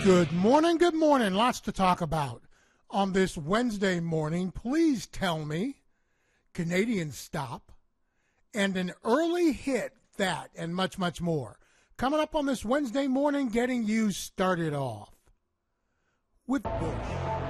Good morning, good morning. Lots to talk about on this Wednesday morning. Please tell me, Canadian stop, and an early hit, that and much, much more. Coming up on this Wednesday morning, getting you started off with Bush.